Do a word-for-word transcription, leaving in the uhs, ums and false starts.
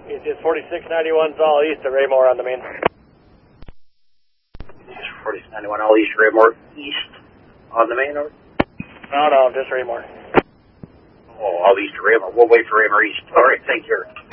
It's just forty-six ninety-one's all east of Raymore on the main. forty-six ninety-one all east Raymore east on the main, or? No, no, just Raymore. Oh, all east of Raymore. We'll wait for Raymore east. All right, thank you.